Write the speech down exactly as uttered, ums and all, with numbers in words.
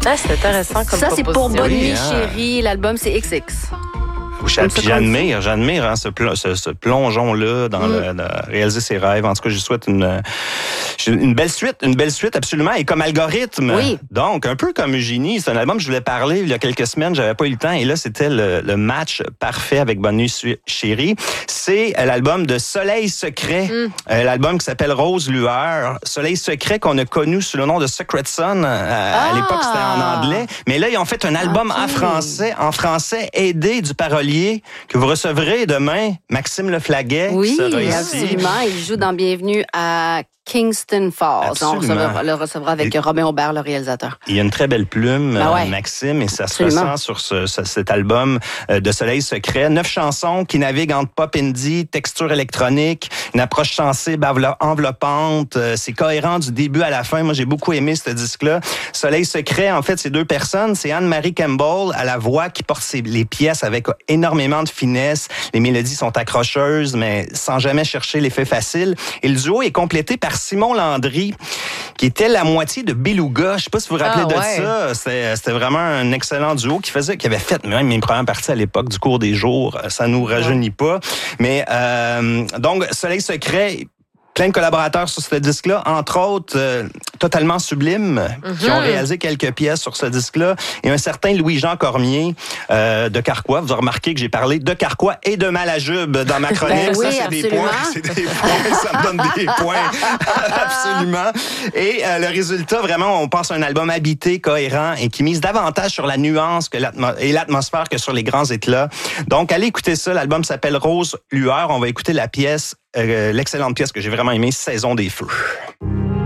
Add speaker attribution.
Speaker 1: Ah, c'est intéressant comme
Speaker 2: Ça, c'est pour Bonne
Speaker 3: Oui,
Speaker 2: Nuit,
Speaker 3: hein.
Speaker 2: chérie. L'album, c'est X X.
Speaker 3: Puis
Speaker 2: Comme ça qu'on
Speaker 3: j'admire, j'admire hein, ce, pl- ce, ce plongeon-là dans
Speaker 2: Mm.
Speaker 3: le, de réaliser ses rêves. En tout cas, je lui souhaite une, une belle suite, une belle suite absolument. Et comme algorithme,
Speaker 2: Oui.
Speaker 3: donc un peu comme Eugénie, c'est un album que je voulais parler il y a quelques semaines, j'avais pas eu le temps. Et là, c'était le, le match parfait avec Bonne Nuit chérie. C'est l'album de Soleil Secret,
Speaker 2: Mm.
Speaker 3: euh, l'album qui s'appelle Rose Lueur. Soleil Secret qu'on a connu sous le nom de Secret Sun. Euh,
Speaker 2: Ah.
Speaker 3: À l'époque, c'était en anglais. Mais là, ils ont fait un album
Speaker 2: Ok.
Speaker 3: en français, en français, aidé du parolier que vous recevrez demain, Maxime Leflaguet,
Speaker 2: Oui,
Speaker 3: qui sera ici.
Speaker 2: absolument. Il joue dans Bienvenue à Kingston Falls.
Speaker 3: Absolument.
Speaker 2: On recevra, le recevra avec
Speaker 3: Et-
Speaker 2: Robin Aubert, le réalisateur.
Speaker 3: Il y a une très belle plume,
Speaker 2: Ben ouais.
Speaker 3: euh, Maxime, et ça se
Speaker 2: Absolument.
Speaker 3: ressent sur ce, ce- cet album euh, de Soleil Secret. Neuf chansons qui naviguent entre pop indie, texture électronique, une approche sensible, envelop- enveloppante. Euh, c'est cohérent du début à la fin. Moi, j'ai beaucoup aimé ce disque-là. Soleil Secret, en fait, c'est deux personnes. C'est Anne-Marie Campbell à la voix qui porte ses, les pièces avec énormément de finesse. Les mélodies sont accrocheuses, mais sans jamais chercher l'effet facile. Et le duo est complété par Simon Landry, qui était la moitié de Beluga. Je sais pas si vous vous rappelez
Speaker 1: Ah,
Speaker 3: de
Speaker 1: ouais.
Speaker 3: ça. C'était, c'était vraiment un excellent duo qui faisait, qui avait fait même mes premières parties à l'époque du cours des jours. Ça nous rajeunit pas. Mais euh, donc, Soleil Secret, plein de collaborateurs sur ce disque-là, entre autres euh, Totalement Sublime, mm-hmm. qui ont réalisé quelques pièces sur ce disque-là, et un certain Louis-Jean Cormier euh, de Carquois. Vous avez remarqué que j'ai parlé de Carquois et de Malajube dans ma chronique.
Speaker 2: Ben oui,
Speaker 3: ça, c'est des
Speaker 2: absolument.
Speaker 3: points. C'est des points. Ça me donne des points. Absolument. Et euh, le résultat, vraiment, on pense à un album habité, cohérent et qui mise davantage sur la nuance que l'atmo- et l'atmosphère que sur les grands éclats. Donc, allez écouter ça. L'album s'appelle Rose Lueur. On va écouter la pièce, euh, l'excellente pièce que j'ai vraiment aimée, Saison des feux.